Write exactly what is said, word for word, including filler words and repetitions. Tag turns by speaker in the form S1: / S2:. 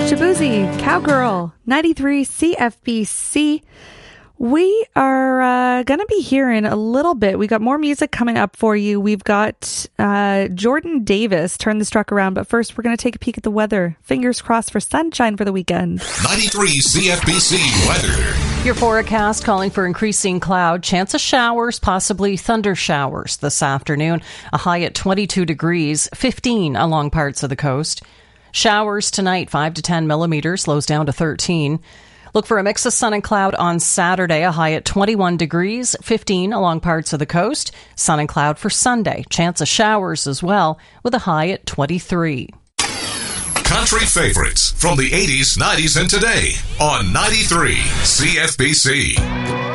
S1: Shabuzi, Cowgirl, ninety-three C F B C. We are uh, going to be hearing a little bit. We got more music coming up for you. We've got uh, Jordan Davis, Turn This Truck Around. But first, we're going to take a peek at the weather. Fingers crossed for sunshine for the weekend.
S2: ninety-three C F B C weather.
S3: Your forecast calling for increasing cloud, chance of showers, possibly thunder showers this afternoon. A high at twenty-two degrees, fifteen along parts of the coast. Showers tonight, five to ten millimeters, lows down to thirteen. Look for a mix of sun and cloud on Saturday, a high at twenty-one degrees, fifteen along parts of the coast. Sun and cloud for Sunday. Chance of showers as well, with a high at twenty-three.
S2: Country favorites from the eighties, nineties, and today on ninety-three C F B C.